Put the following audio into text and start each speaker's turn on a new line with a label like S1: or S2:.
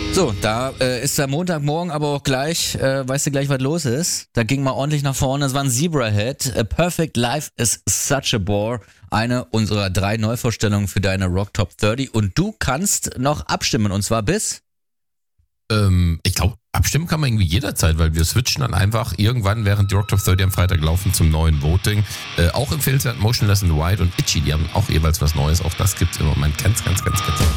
S1: So, da ist der Montagmorgen aber auch gleich, weißt du gleich, was los ist? Da ging mal ordentlich nach vorne, das war ein Zebrahead. A Perfect Life is Such a Bore. Eine unserer 3 Neuvorstellungen für deine Rock Top 30 und du kannst noch abstimmen und zwar bis?
S2: Ich glaube, abstimmen kann man irgendwie jederzeit, weil wir switchen dann einfach irgendwann, während die Rock Top 30 am Freitag laufen, zum neuen Voting. Auch empfehlenswert Motionless in White und Itchy, die haben auch jeweils was Neues. Auch das gibt's im Moment ganz.